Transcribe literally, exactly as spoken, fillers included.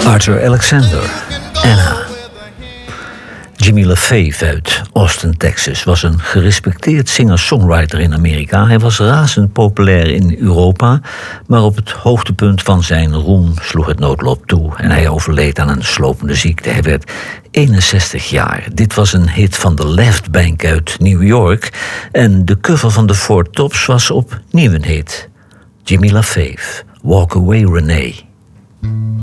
Arthur Alexander, Anna. Jimmy LaFave uit Austin, Texas, was een gerespecteerd singer-songwriter in Amerika. Hij was razend populair in Europa, maar op het hoogtepunt van zijn roem sloeg het noodlot toe en hij overleed aan een slopende ziekte. Hij werd eenenzestig jaar. Dit was een hit van de Left Bank uit New York en de cover van de Four Tops was opnieuw een hit. Jimmy LaFave, Walk Away Renee.